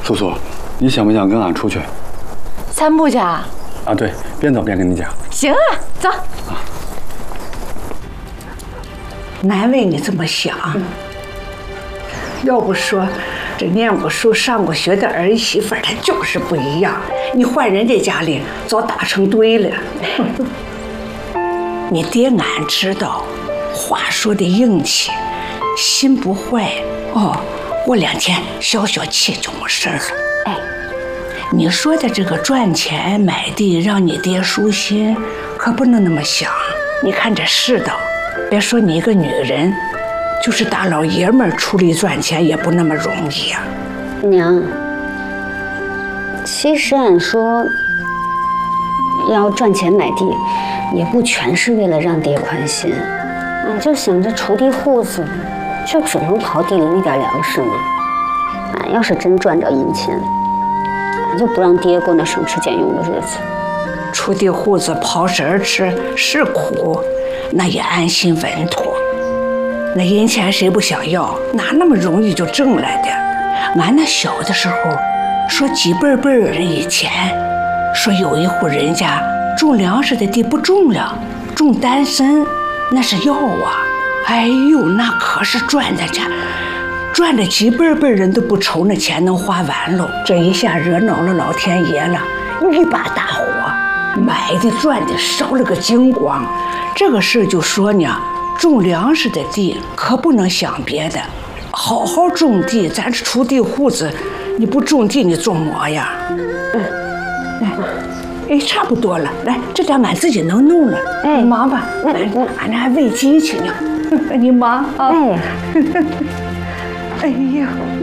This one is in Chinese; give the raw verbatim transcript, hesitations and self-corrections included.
素素，你想不想跟俺出去？ 散步去啊？ 啊，对，边走边跟你讲。 行啊，走。啊， 难为你这么想。嗯、要不说这念过书、上过学的儿媳妇，她就是不一样。你换人家家里，早打成堆了。你爹俺知道，话说的硬气，心不坏。哦。 过两天消消气就没事了。哎，你说的这个赚钱买地让你爹舒心，可不能那么想。你看这世道，别说你一个女人，就是大老爷们儿出力赚钱也不那么容易啊。 娘，其实按说要赚钱买地，也不全是为了让爹宽心。俺就想着锄地户子。 就只能刨地里那点粮食吗？俺要是真赚着银钱，俺就不让爹过那省吃俭用的日子。 锄地户子刨食儿吃是苦，那也安心稳妥。那银钱谁不想要？哪那么容易就挣来的？俺那小的时候，说几辈辈人以前，说有一户人家种粮食的地不种了，种丹参，那是药啊。 哎呦，那可是赚的钱，赚的几辈辈人都不愁那钱能花完喽。这一下惹恼了老天爷了，一把大火，买的赚的烧了个精光。这个事就说呢，种粮食的地可不能想别的，好好种地。咱这锄地户子，你不种地你种么呀？嗯，来，哎，差不多了，来，这点俺自己能弄了。哎，你忙吧，来，俺这还喂鸡去呢。 你忙啊！哎，哎呀。